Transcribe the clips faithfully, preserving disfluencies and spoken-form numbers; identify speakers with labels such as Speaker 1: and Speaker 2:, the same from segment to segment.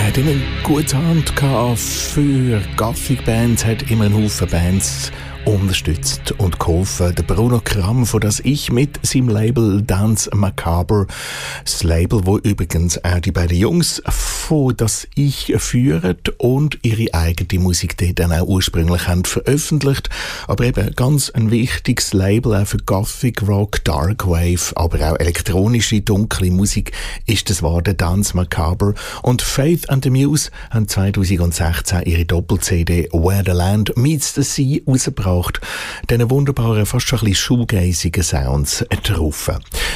Speaker 1: Er hat immer eine gute Hand gehabt für Gothic-Bands, hat immer einen Haufen Bands unterstützt und geholfen. Der Bruno Kramm von «Das Ich» mit seinem Label «Dance Macabre». Das Label, wo übrigens auch die beiden Jungs von «Das Ich» führen und ihre eigene Musik dort dann auch ursprünglich haben veröffentlicht. Aber eben ganz ein wichtiges Label auch für Gothic Rock, Dark Wave, aber auch elektronische, dunkle Musik ist das war der «Dance Macabre». Und Faith and the Muse haben zweitausendsechzehn ihre Doppel-C D «Where the Land Meets the Sea» rausgebracht. Diesen wunderbaren, fast schon ein bisschen shoegazigen Sounds drauf.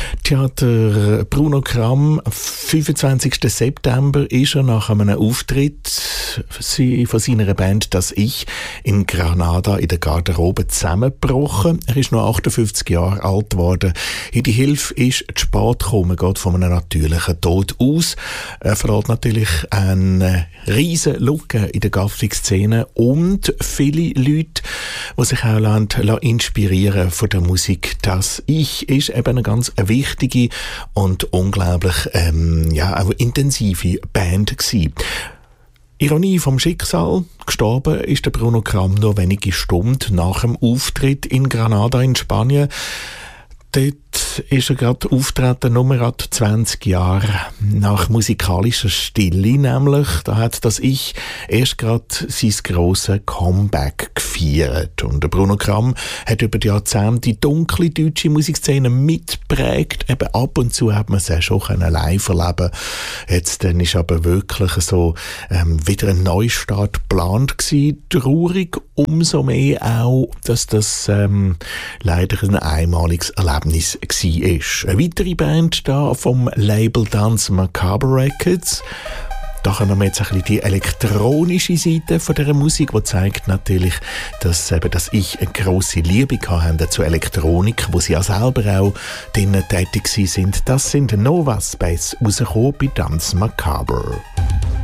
Speaker 1: Theater Bruno Kramm, fünfundzwanzigsten September ist er nach einem Auftritt von seiner Band «Das Ich» in Granada in der Garderobe zusammengebrochen. Er ist noch achtundfünfzig Jahre alt geworden. In die Hilfe ist zu spät gekommen, geht von einem natürlichen Tod aus. Er verlässt natürlich eine riesen Lücke in der Gothic-Szene und viele Leute, die sich auch inspirieren von der Musik. «Das Ich» ist eben eine ganz wichtige und unglaublich ähm, ja, auch intensive Band gewesen. Ironie vom Schicksal. Gestorben ist der Bruno Kramm nur wenige Stunden nach dem Auftritt in Granada in Spanien. Dort ist er gerade auftreten, nur gerade zwanzig Jahre nach musikalischer Stille, nämlich. Da hat «Das Ich» erst gerade sein grosses Comeback gefeiert. Und der Bruno Kramm hat über die Jahrzehnte die dunkle deutsche Musikszene mitgeprägt. Eben ab und zu hat man es auch schon live erleben. Jetzt dann ist aber wirklich so ähm, wieder ein Neustart geplant gewesen. Traurig umso mehr auch, dass das ähm, leider ein einmaliges Erlebnis war. Eine weitere Band da vom Label «Dance Macabre Records». Da kommen wir jetzt ein bisschen die elektronische Seite von dieser Musik, die zeigt natürlich, dass eben «Das Ich» eine grosse Liebe hatte zur Elektronik, wo sie ja selber auch drinnen tätig sind. Das sind Nova Space rausgekommen bei «Dance Macabre».